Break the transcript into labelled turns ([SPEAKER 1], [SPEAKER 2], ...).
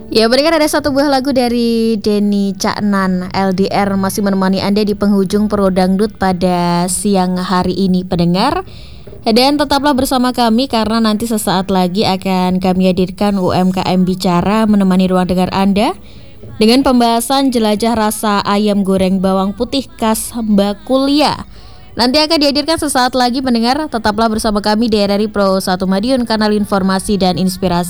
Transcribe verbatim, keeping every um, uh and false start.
[SPEAKER 1] Ya, berikan ada satu buah lagu dari Denny Caknan. L D R masih menemani Anda di penghujung Pro Dangdut pada siang hari ini, pendengar. Dan tetaplah bersama kami karena nanti sesaat lagi akan kami hadirkan U M K M Bicara menemani ruang dengar Anda dengan pembahasan jelajah rasa ayam goreng bawang putih khas Mbak Kulia. Nanti akan dihadirkan sesaat lagi, pendengar. Tetaplah bersama kami di R R I Pro satu Madiun, kanal informasi dan inspirasi.